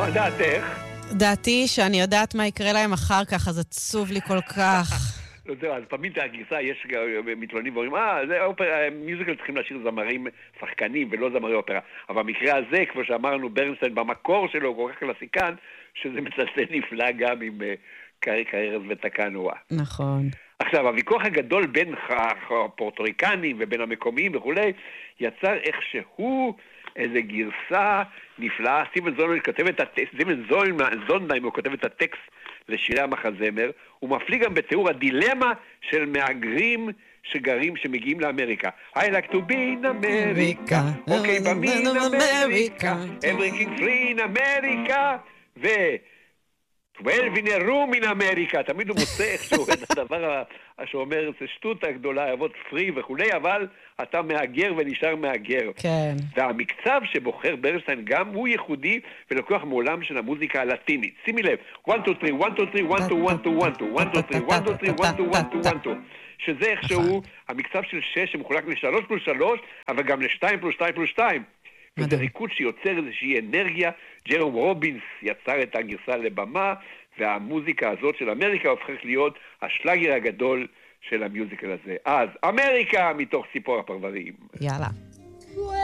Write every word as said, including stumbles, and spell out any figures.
מה דעתך? דעתי שאני יודעת מה יקרה להם אחר כך, אז עצוב לי כל כך. לא יודע, אז פעמים את הגרסה, יש מתלוננים ואומרים, אה, זה אופרה, מיוזיקל צריכים להשאיר זמרים שחקנים ולא זמרי אופרה. אבל במקרה הזה, כמו שאמרנו, ברנסטיין במקור שלו, הוא כל כך קלאסיקן, שזה מצלצל נפלא גם עם קריירס ותקנואה. נכון. עכשיו, הוויכוח הגדול בין הפורטוריקנים ובין המקומיים וכולי, יצר איכשהו איזו גרסה נפלאה. סטיבן זונדהיים כותב את הטקסט, סטיבן זונדהיים הוא כותב את הטקסט לשירי המחזמר, הוא מפליא גם בתיאור הדילמה של מהגרים שגרים, שמגיעים לאמריקה. I like to be in America, okay, but me in America, everything free in America, ו... twelve in a room in America, תמיד הוא מוצא איכשהו את הדבר שאומר, זה שטות הגדולה, אבות פרי וכולי, אבל אתה מאגר ונשאר מאגר. כן. והמקצב שבוחר ברנסטיין גם הוא ייחודי ולקוח מעולם של המוזיקה הלטינית. שימי לב, one, two, three, one, two, three, one, two, one, two, one, two, one, two, three, one, two, three, one, two, one, two, one, two, שזה איכשהו המקצב של שש שמחולק לשלוש פלוס שלוש, אבל גם לשתיים פלוס שתיים פלוס שתיים. וזה ריקוד שיוצר איזושהי אנרגיה. ג'רום רובינס יצר את הגרסה לבמה, והמוזיקה הזאת של אמריקה הופכת להיות השלאגר הגדול של המיוזיקל הזה. אז אמריקה מתוך ציפור הפרברים. יאללה.